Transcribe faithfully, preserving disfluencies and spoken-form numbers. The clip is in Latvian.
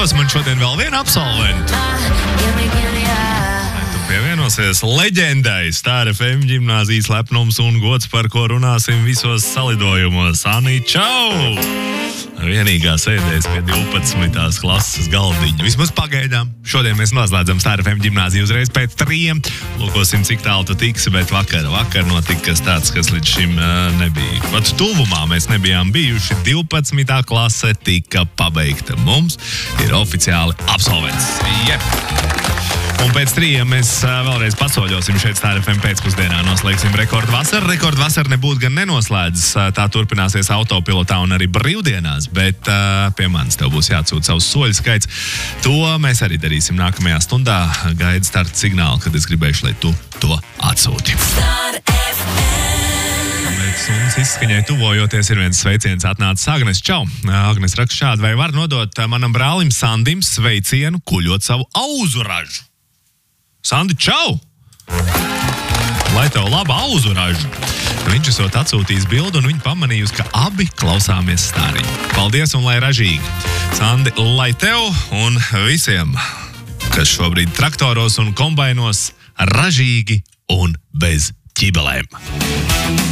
piecos man šodien vēl viena absolventa. Tu pievienosies leģendai Star F M ģimnāzijas lepnums un gods, par ko runāsim visos salidojumos. Anī, čau! Vienīgā sēdēs pie divpadsmitās klases galdiņa. Vismaz pagaidām. Šodien mēs noslēdzam Star F M ģimnāziju uzreiz pēc trījiem. Lūkosim, cik tālu tu tiksi, bet vakar, vakar notika kas tāds, kas līdz šim uh, nebija. Pat tuvumā mēs nebijām bijuši. divpadsmitā klase tika pabeigta. Mums ir oficiāli absolvents. Jep! Un pēc trījiem mēs uh, vēlreiz pasoļosim šeit Star F M pēcpusdienā. Noslēgsim rekordu vasaru. Rekordu vasaru nebūtu gan nenoslēdzas. Tā turpināsies autopilotā un arī brīvdienās, bet uh, pie manis tev būs jāatsūt savus soļu skaits. To mēs arī darīsim nākamajā stundā. Gaida starta signālu, kad es gribēšu, lai tu to atsūti. Star F M. Sunas izskaņai tuvojoties ir viens sveiciens atnācis Agnes. Čau! Agnes raksta šādi, vai var nodot manam brālim Sandim sveicienu, kuļot savu auzu ražu? Sandi, čau! Lai tev laba auzu ražu. Viņš esot atsūtījis bildu un viņa pamanījusi, ka abi klausāmies stāriņu. Paldies un lai ražīgi. Sandi, lai tev un visiem, kas šobrīd traktoros un kombainos, ražīgi un bez ķibelēm.